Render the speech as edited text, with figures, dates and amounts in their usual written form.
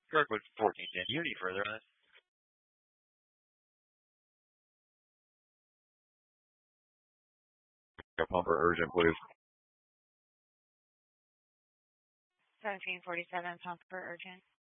Kirkwood 1410. You need further on this? A pumper urgent, please. 1747 pump for urgent.